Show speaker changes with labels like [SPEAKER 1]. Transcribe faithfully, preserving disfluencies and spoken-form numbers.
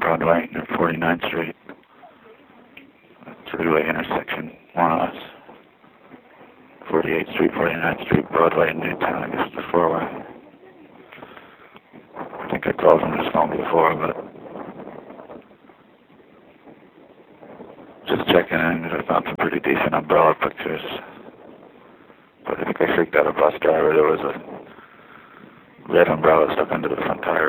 [SPEAKER 1] Broadway near forty-ninth Street. Three-way intersection, more or less. forty-eighth Street, forty-ninth Street, Broadway in Newtown, I guess it's the four-way. I think I called from this phone before, but just checking in because I found some pretty decent umbrella pictures. But I think I freaked out a bus driver. There was a red umbrella stuck under the front tire